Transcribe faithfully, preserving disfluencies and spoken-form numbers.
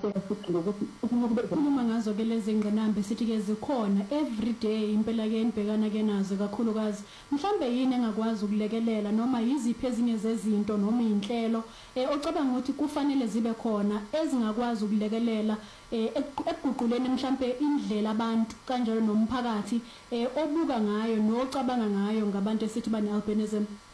siyaqhubeka futhi ngokuthi ufuna ukubeka uma ngazo ke lezi ngqinambe sithi ke zikhona every day impela ke enibhekana ke nazo kakhulukazi mhlambe yini engakwazi ukulekelela noma yiziphi ezinye zezinto noma inhlelo eh ocabanga ukuthi kufanele zibe khona ezingakwazi ukulekelela eh ekuguquleni mhlambe indlela abantu kanjalo nomphakathi eh obuka ngayo nocabanga ngayo ngabantu esithi bane albinism.